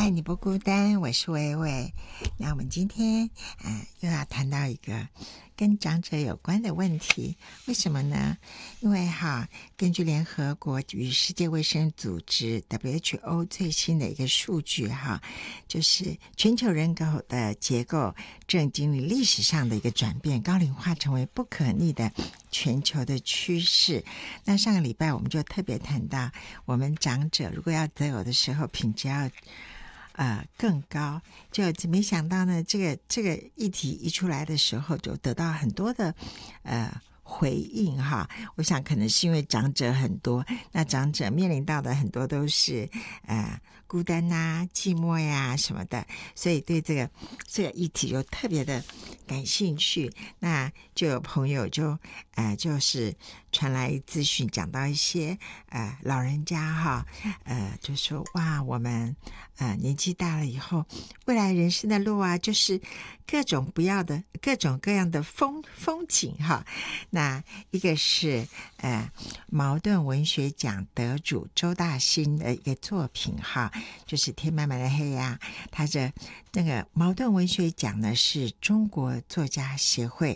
爱你不孤单，我是薇薇。那我们今天又要谈到一个跟长者有关的问题，为什么呢？因为根据联合国与世界卫生组织 WHO 最新的一个数据就是全球人口的结构正经历历史上的一个转变，高龄化成为不可逆的全球的趋势。那上个礼拜我们就特别谈到，我们长者如果要择偶的时候，品质要更高，就没想到呢，这个议题一出来的时候，就得到很多的回应我想可能是因为长者很多，那长者面临到的很多都是孤单寂寞呀什么的，所以对这个议题就特别的感兴趣。那就有朋友就是传来资讯，讲到一些老人家就说哇，我们年纪大了以后，未来人生的路就是各种各样的风景那一个是茅盾文学奖得主周大新的一个作品就是天漫漫的黑他的那个茅盾文学奖呢，是中国作家协会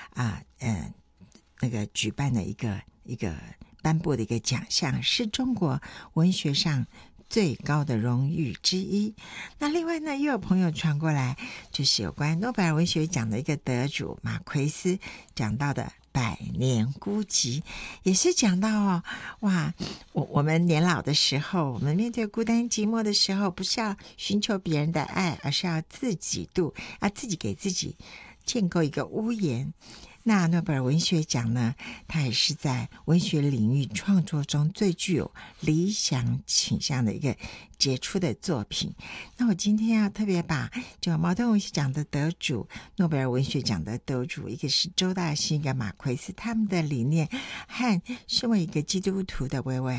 那个举办的一个颁布的一个奖项，是中国文学上最高的荣誉之一。那另外呢，又有朋友传过来，就是有关诺贝尔文学奖的一个得主马奎斯讲到的百年孤寂，也是讲到我们年老的时候，我们面对孤单寂寞的时候，不是要寻求别人的爱，而是要自己自己给自己建构一个屋檐。那诺贝尔文学奖呢，它也是在文学领域创作中最具有理想倾向的一个杰出的作品。那我今天要特别把这个茅盾文学奖的得主，诺贝尔文学奖的得主，一个是周大新，一个马奎斯，他们的理念和身为一个基督徒的薇薇